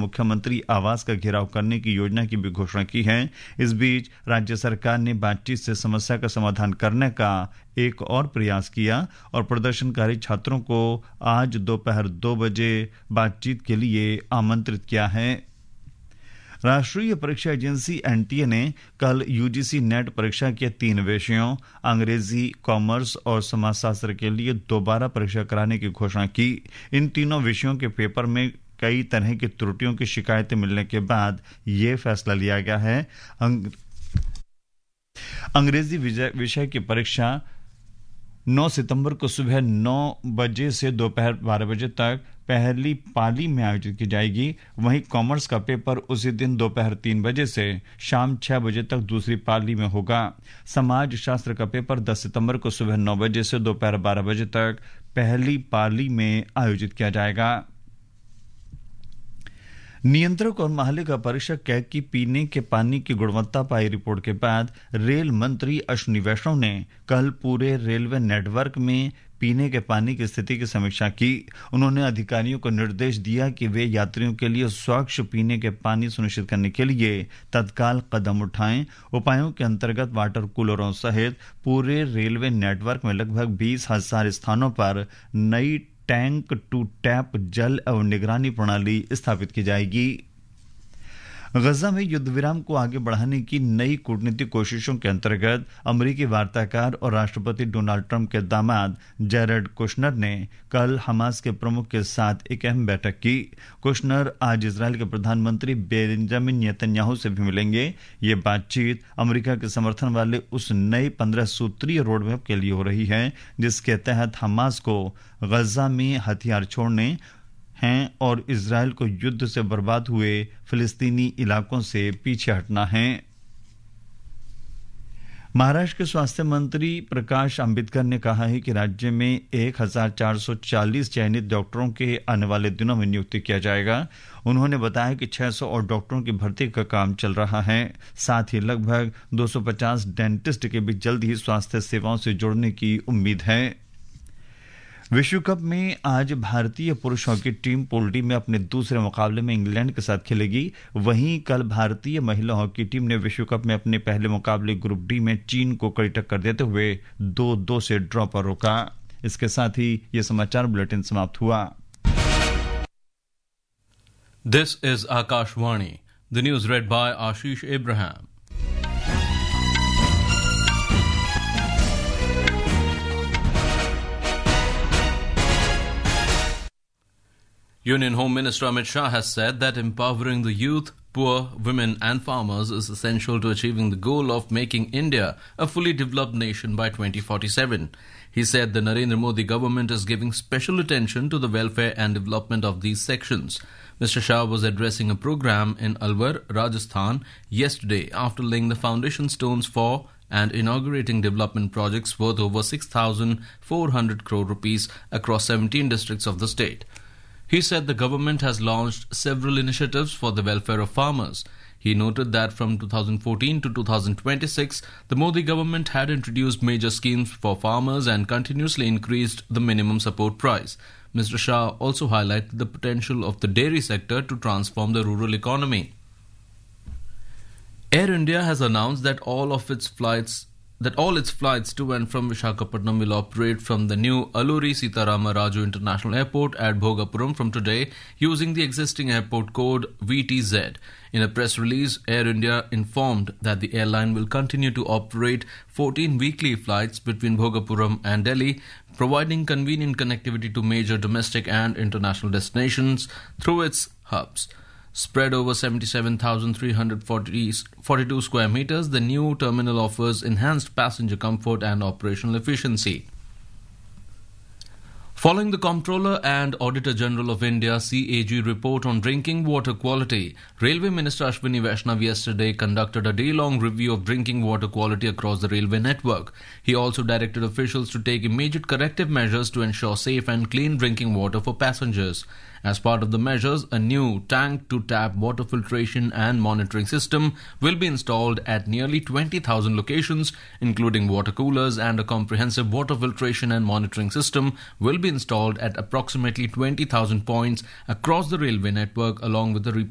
मुख्यमंत्री आवास का घेराव करने की योजना की भी घोषणा की है। इस बीच राज्य सरकार ने बातचीत से समस्या का समाधान करने का एक और प्रयास किया और प्रदर्शनकारी छात्रों को आज दोपहर 2 बजे बातचीत के लिए आमंत्रित किया है। राष्ट्रीय परीक्षा एजेंसी एनटीए ने कल यूजीसी नेट परीक्षा के 3 विषयों अंग्रेजी, कॉमर्स और समाजशास्त्र के लिए दोबारा परीक्षा कराने की घोषणा की। इन तीनों विषयों के पेपर में कई तरह की त्रुटियों की शिकायतें मिलने के बाद ये फैसला लिया गया है। अंग्रेजी विषय की परीक्षा 9 सितंबर को सुबह 9 बजे से दोपहर 12 बजे तक पहली पाली में आयोजित की जाएगी। वहीं कॉमर्स का पेपर उसी दिन दोपहर 3 बजे से शाम 6 बजे तक दूसरी पाली में होगा। समाज शास्त्र का पेपर 10 सितंबर को सुबह 9 बजे से दोपहर 12 बजे तक पहली पाली में आयोजित किया जाएगा। नियंत्रक और महालेखा परीक्षक कैग की पीने के पानी की गुणवत्ता पाई रिपोर्ट के बाद रेल मंत्री अश्विनी वैष्णव ने कल पूरे रेलवे नेटवर्क में पीने के पानी की स्थिति की समीक्षा की। उन्होंने अधिकारियों को निर्देश दिया कि वे यात्रियों के लिए स्वच्छ पीने के पानी सुनिश्चित करने के लिए तत्काल कदम उठाएं। उपायों के अंतर्गत वाटर कूलरों सहित पूरे रेलवे नेटवर्क में लगभग 20,000 स्थानों पर नई टैंक टू टैप जल एवं निगरानी प्रणाली स्थापित की जाएगी। गजा में युद्ध विराम को आगे बढ़ाने की नई कूटनीतिक कोशिशों के अंतर्गत अमेरिकी वार्ताकार और राष्ट्रपति डोनाल्ड ट्रंप के दामाद जेरेड कुशनर ने कल हमास के प्रमुख के साथ एक अहम बैठक की। कुशनर आज इजरायल के प्रधानमंत्री बेंजामिन नेतन्याहू से भी मिलेंगे। ये बातचीत अमेरिका के समर्थन वाले उस नए 15 सूत्रीय रोडमैप के लिए हो रही है जिसके तहत हमास को गजा में हथियार छोड़ने हैं और इजरायल को युद्ध से बर्बाद हुए फिलिस्तीनी इलाकों से पीछे हटना है। महाराष्ट्र के स्वास्थ्य मंत्री प्रकाश अंबेडकर ने कहा है कि राज्य में 1440 चयनित डॉक्टरों के आने वाले दिनों में नियुक्ति किया जाएगा। उन्होंने बताया कि 600 और डॉक्टरों की भर्ती का काम चल रहा है। साथ ही लगभग 250 डेंटिस्ट के भी जल्द ही स्वास्थ्य सेवाओं से जुड़ने की उम्मीद है। विश्व कप में आज भारतीय पुरुष हॉकी टीम पूल डी में अपने दूसरे मुकाबले में इंग्लैंड के साथ खेलेगी। वहीं कल भारतीय महिला हॉकी टीम ने विश्व कप में अपने पहले मुकाबले ग्रुप डी में चीन को कड़ी टक्कर देते हुए 2-2 से ड्रॉ पर रोका। इसके साथ ही यह समाचार बुलेटिन समाप्त हुआ। This is Akashvani, the news red bye Ashish Ibrahim. Union Home Minister Amit Shah has said that empowering the youth, poor, women and farmers is essential to achieving the goal of making India a fully developed nation by 2047. He said the Narendra Modi government is giving special attention to the welfare and development of these sections. Mr. Shah was addressing a program in Alwar, Rajasthan yesterday after laying the foundation stones for and inaugurating development projects worth over 6,400 crore rupees across 17 districts of the state. He said the government has launched several initiatives for the welfare of farmers. He noted that from 2014 to 2026, the Modi government had introduced major schemes for farmers and continuously increased the minimum support price. Mr. Shah also highlighted the potential of the dairy sector to transform the rural economy. Air India has announced that all its flights to and from Visakhapatnam will operate from the new Alluri Sitarama Raju International Airport at Bhogapuram from today using the existing airport code VTZ. In a press release, Air India informed that the airline will continue to operate 14 weekly flights between Bhogapuram and Delhi, providing convenient connectivity to major domestic and international destinations through its hubs. Spread over 77,342 square meters, the new terminal offers enhanced passenger comfort and operational efficiency. Following the Comptroller and Auditor General of India CAG report on drinking water quality, Railway Minister Ashwini Vaishnav yesterday conducted a day-long review of drinking water quality across the railway network. He also directed officials to take immediate corrective measures to ensure safe and clean drinking water for passengers. As part of the measures, a new tank-to-tap water filtration and monitoring system will be installed at nearly 20,000 locations, including water coolers, and a comprehensive water filtration and monitoring system will be installed at approximately 20,000 points across the railway network, along with the